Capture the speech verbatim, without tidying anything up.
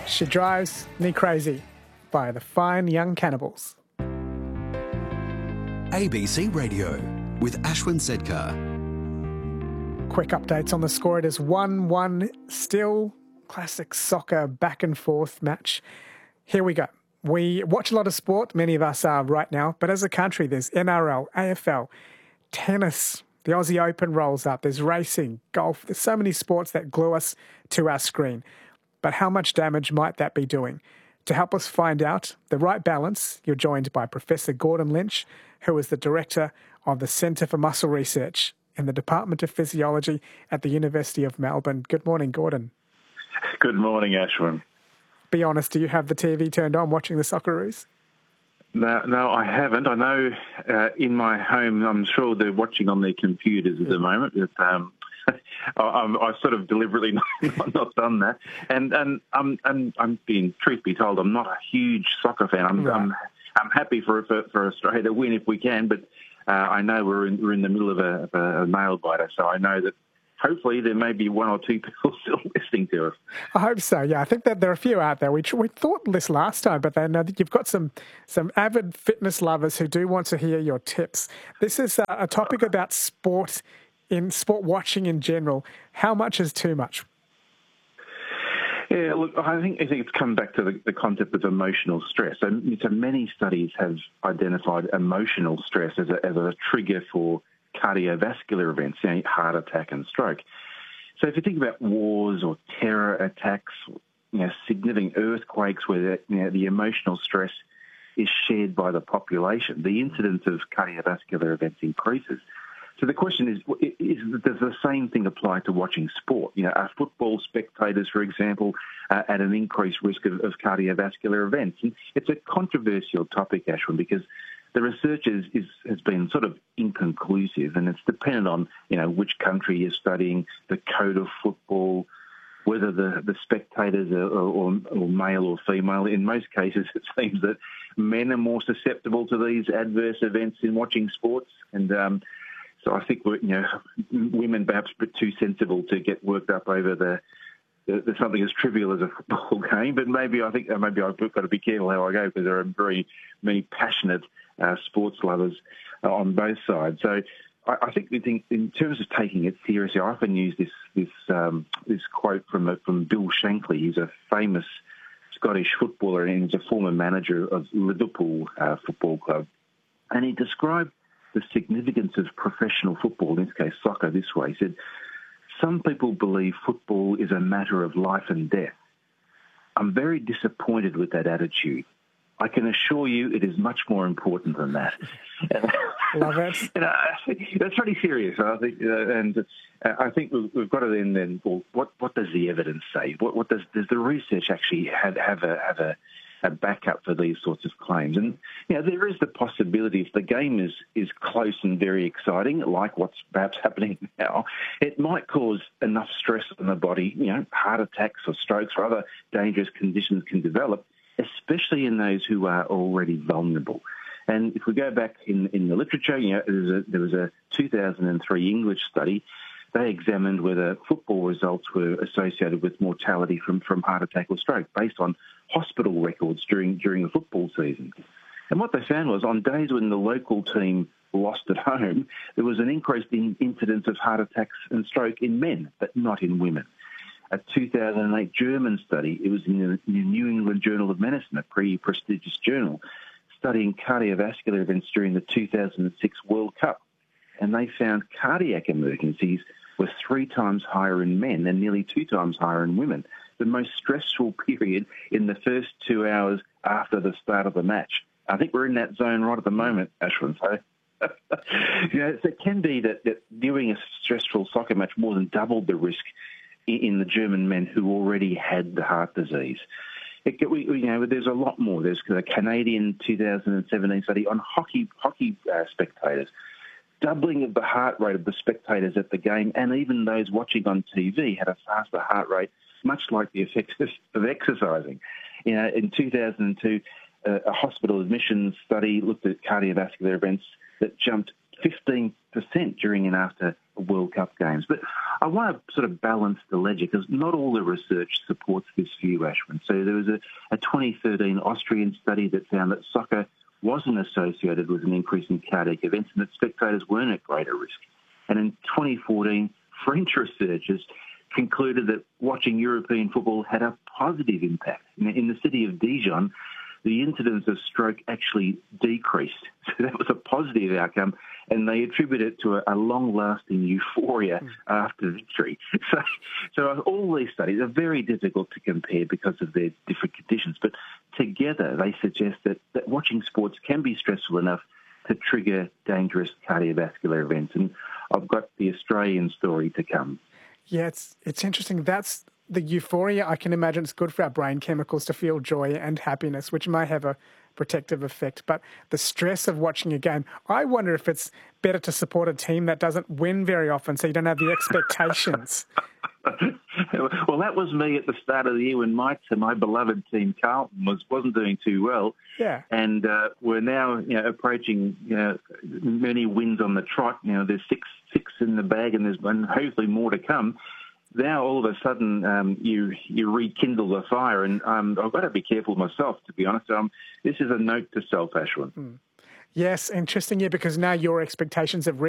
She Drives Me Crazy by the Fine Young Cannibals. A B C Radio with Ashwin Sedkar. Quick updates on the score. It is one one still. Classic soccer back and forth match. Here we go. We watch a lot of sport, many of us are right now, but as a country there's N R L, A F L, tennis, the Aussie Open rolls up, there's racing, golf. There's so many sports that glue us to our screen. But how much damage might that be doing? To help us find out the right balance, you're joined by Professor Gordon Lynch, who is the Director of the Centre for Muscle Research in the Department of Physiology at the University of Melbourne. Good morning, Gordon. Good morning, Ashwin. Be honest, do you have the T V turned on watching the Socceroos? No, no, I haven't. I know uh, in my home, I'm sure they're watching on their computers at the moment. But, um, I, I'm, I've sort of deliberately not, not done that. And and I'm, I'm, I'm being, truth be told, I'm not a huge soccer fan. I'm right. I'm, I'm happy for, for for Australia to win if we can, but uh, I know we're in, we're in the middle of a, of a nail biter, so I know that hopefully there may be one or two people still listening to us. I hope so, yeah. I think that there are a few out there. We we thought this last time, but then uh, you've got some, some avid fitness lovers who do want to hear your tips. This is a, a topic about sport, in sport watching in general. How much is too much? Yeah, look, I think I think it's come back to the, the concept of emotional stress. So, so many studies have identified emotional stress as a, as a trigger for cardiovascular events, you know, heart attack and stroke. So if you think about wars or terror attacks, you know, significant earthquakes where the, you know, the emotional stress is shared by the population, the incidence of cardiovascular events increases. So the question is, is does the same thing apply to watching sport? You know, are football spectators, for example, uh, at an increased risk of, of cardiovascular events? And it's a controversial topic, Ashwin, because the research is, is, has been sort of inconclusive, and it's dependent on, you know, which country you're studying, the code of football, whether the, the spectators are or, or male or female. In most cases, it seems that men are more susceptible to these adverse events in watching sports, and um, so I think we're, you know, women perhaps a bit too sensible to get worked up over the, the, the something as trivial as a football game. But maybe I think maybe I've got to be careful how I go, because there are very many passionate uh, sports lovers uh, on both sides. So I, I think we think in terms of taking it seriously, I often use this this um, this quote from uh, from Bill Shankly. He's a famous Scottish footballer, and he's a former manager of Liverpool uh, Football Club, and he described the significance of professional football, in this case soccer, this way. He said, some people believe football is a matter of life and death. I'm very disappointed with that attitude. I can assure you it is much more important than that. Love it. You know, that's pretty serious, I think. Uh, and uh, I think we've, we've got to then, then well, what, what does the evidence say? What, what does, does the research actually have, have a, have a, a backup for these sorts of claims? And, you know, there is the possibility if the game is, is close and very exciting, like what's perhaps happening now, it might cause enough stress on the body, you know, heart attacks or strokes or other dangerous conditions can develop, especially in those who are already vulnerable. And if we go back in, in the literature, you know, there was, a, there was a two thousand three English study. They examined whether football results were associated with mortality from, from heart attack or stroke based on hospital records during during the football season. And what they found was on days when the local team lost at home, there was an increase in incidence of heart attacks and stroke in men, but not in women. A two thousand eight German study, it was in the New England Journal of Medicine, a pretty prestigious journal, studying cardiovascular events during the two thousand six World Cup. And they found cardiac emergencies were three times higher in men and nearly two times higher in women. The most stressful period in the first two hours after the start of the match. I think we're in that zone right at the moment, Ashwin. So, you know, so it can be that, that viewing a stressful soccer match more than doubled the risk in, in the German men who already had the heart disease. It, we, you know, there's a lot more. There's a Canadian two thousand seventeen study on hockey hockey uh, spectators. Doubling of the heart rate of the spectators at the game, and even those watching on T V had a faster heart rate, much like the effects of, of exercising. You know, in two thousand two, uh, a hospital admissions study looked at cardiovascular events that jumped fifteen percent during and after World Cup games. But I want to sort of balance the ledger because not all the research supports this view, Ashwin. So there was a, a twenty thirteen Austrian study that found that soccer wasn't associated with an increase in cardiac events and that spectators weren't at greater risk. And in twenty fourteen, French researchers concluded that watching European football had a positive impact. In, in the city of Dijon, the incidence of stroke actually decreased. So that was a positive outcome, and they attribute it to a, a long-lasting euphoria mm. after victory. So, so all these studies are very difficult to compare because of their different conditions, but together they suggest that, that watching sports can be stressful enough to trigger dangerous cardiovascular events. And I've got the Australian story to come. Yeah, it's it's interesting. That's the euphoria. I can imagine it's good for our brain chemicals to feel joy and happiness, which may have a protective effect. But the stress of watching a game, I wonder if it's better to support a team that doesn't win very often so you don't have the expectations. Well, that was me at the start of the year when my my beloved team Carlton was wasn't doing too well. Yeah, and uh, we're now you know approaching you know many wins on the trot. You know, there's six six in the bag, and there's and hopefully more to come. Now all of a sudden um, you you rekindle the fire, and um, I've got to be careful myself, to be honest. Um, this is a note to self, Ashwin. Mm. Yes, interesting. Yeah, because now your expectations have